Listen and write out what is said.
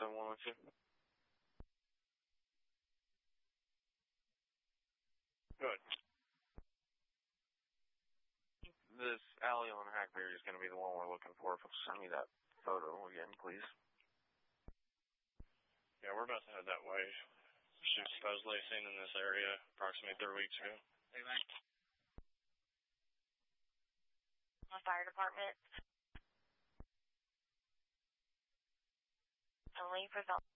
7112. Good. This alley on Hackberry is going to be the one we're looking for. If you'll send me that photo again, please. Yeah, we're about to head that way. She was supposedly seen in this area approximately 3 weeks ago. Fire department. Only for